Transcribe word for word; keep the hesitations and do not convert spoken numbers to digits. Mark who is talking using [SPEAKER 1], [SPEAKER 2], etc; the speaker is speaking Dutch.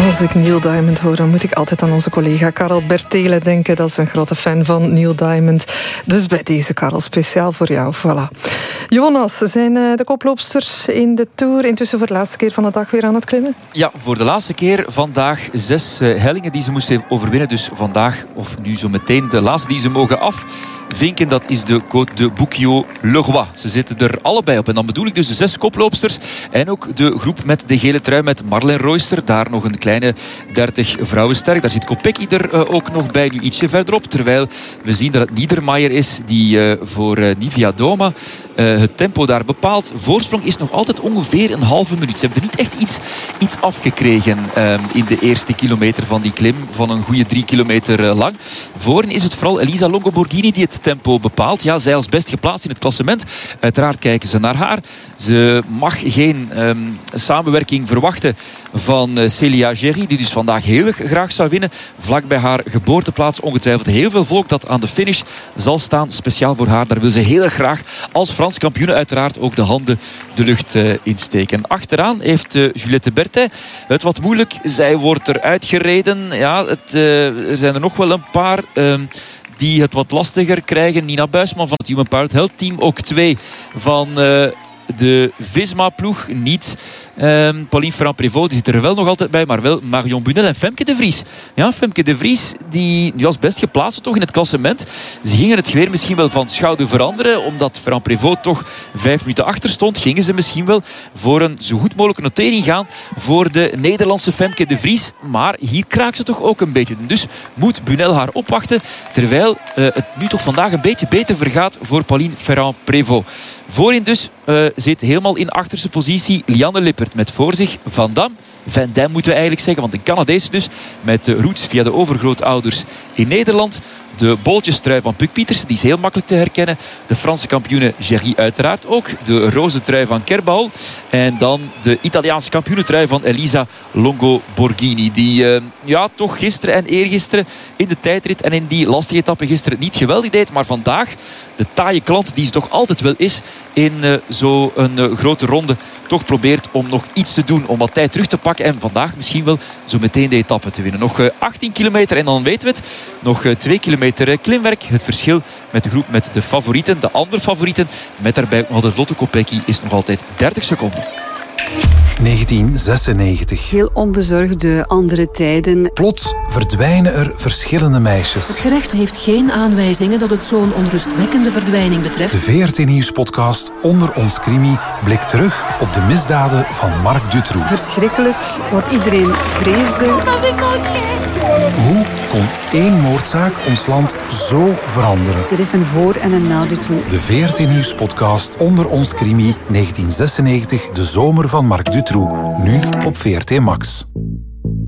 [SPEAKER 1] Als ik Neil Diamond hoor, dan moet ik altijd aan onze collega Karel Bertele denken. Dat is een grote fan van Neil Diamond. Dus bij deze, Karel, speciaal voor jou. Voilà. Jonas, zijn de koploopsters in de Tour intussen voor de laatste keer van de dag weer aan het klimmen?
[SPEAKER 2] Ja, voor de laatste keer vandaag zes uh, hellingen die ze moesten overwinnen. Dus vandaag, of nu zo meteen, de laatste die ze mogen af. Vinken, dat is de Côte de Boucquio-le-Roi. Ze zitten er allebei op. En dan bedoel ik dus de zes koploopsters. En ook de groep met de gele trui met Marlen Royster. Daar nog een kleine dertig vrouwen sterk. Daar zit Kopecky er uh, ook nog bij, nu ietsje verderop. Terwijl we zien dat het Niedermayer is die uh, voor uh, Nivea Doma uh, het tempo daar bepaalt. Voorsprong is nog altijd ongeveer een halve minuut. Ze hebben er niet echt iets, iets afgekregen um, in de eerste kilometer van die klim. Van een goede drie kilometer uh, lang. Voorin is het vooral Elisa Longo Borghini die het tempo bepaalt. Ja, zij als best geplaatst in het klassement. Uiteraard kijken ze naar haar. Ze mag geen um, samenwerking verwachten van uh, Celia Gerry, die dus vandaag heel erg graag zou winnen. Vlak bij haar geboorteplaats ongetwijfeld heel veel volk dat aan de finish zal staan. Speciaal voor haar. Daar wil ze heel erg graag als Frans kampioen uiteraard ook de handen de lucht uh, insteken. Achteraan heeft uh, Juliette Berthet het wat moeilijk. Zij wordt eruit gereden. Ja, het, uh, er zijn er nog wel een paar Uh, die het wat lastiger krijgen. Nina Buisman van het Human Powered Health Team. Ook twee van uh, de Visma-ploeg. Niet um, Pauline Ferrand-Prévot, die zit er wel nog altijd bij. Maar wel Marion Bunel en Femke de Vries. Ja, Femke de Vries, die nu als best geplaatst toch in het klassement. Ze gingen het geweer misschien wel van schouder veranderen. Omdat Ferrand-Prévot toch vijf minuten achter stond. Gingen ze misschien wel voor een zo goed mogelijke notering gaan voor de Nederlandse Femke de Vries. Maar hier kraakt ze toch ook een beetje. Dus moet Bunel haar opwachten. Terwijl uh, het nu toch vandaag een beetje beter vergaat voor Pauline Ferrand-Prévot. Voorin dus uh, zit helemaal in achterste positie Lianne Lippert met voor zich Van Dam. Van Dam moeten we eigenlijk zeggen, want een Canadees dus. Met de roots via de overgrootouders in Nederland. De boltjestrui van Puk Pietersen, die is heel makkelijk te herkennen. De Franse kampioene Gerry uiteraard ook. De roze trui van Kerbal. En dan de Italiaanse kampioenentrui van Elisa Longo Borghini. Die uh, ja, toch gisteren en eergisteren in de tijdrit en in die lastige etappe gisteren niet geweldig deed. Maar vandaag de taaie klant die ze toch altijd wel is in uh, zo'n uh, grote ronde. Toch probeert om nog iets te doen, om wat tijd terug te pakken. En vandaag misschien wel zo meteen de etappe te winnen. Nog uh, achttien kilometer en dan weten we het. Nog uh, twee kilometer uh, klimwerk. Het verschil met de groep met de favorieten. De andere favorieten met daarbij nog altijd Lotte Kopecky is nog altijd dertig seconden.
[SPEAKER 3] negentien zesennegentig.
[SPEAKER 4] Heel onbezorgde andere tijden.
[SPEAKER 3] Plots verdwijnen er verschillende meisjes.
[SPEAKER 5] Het gerecht heeft geen aanwijzingen dat het zo'n onrustwekkende verdwijning betreft.
[SPEAKER 3] De V R T Nieuwspodcast Onder ons Crimi blikt terug op de misdaden van Marc Dutroux.
[SPEAKER 4] Verschrikkelijk, wat iedereen vreesde.
[SPEAKER 3] Hoe kon één moordzaak ons land zo veranderen?
[SPEAKER 4] Er is een voor- en een na Dutroux.
[SPEAKER 3] De V R T Nieuwspodcast Onder ons Crimi negentien zesennegentig, de zomer van Marc Dutroux. Nu op V R T Max.